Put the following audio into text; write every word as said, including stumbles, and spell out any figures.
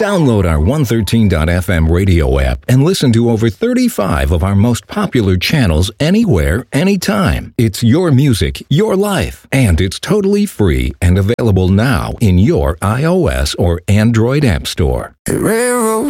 Download our one thirteen dot f m radio app and listen to over thirty-five of our most popular channels anywhere, anytime. It's your music, your life, and it's totally free and available now in your iOS or Android app store. Railroad